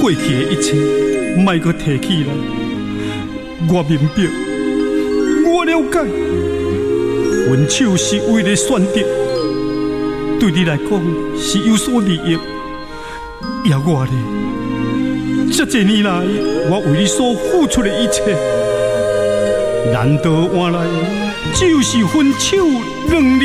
过去的一切，莫阁提起来。我明白，我了解，分手是为了选择，对你来讲是有所利益。也我呢，这些年来，我为你所付出的一切，难道换来就是分手2年？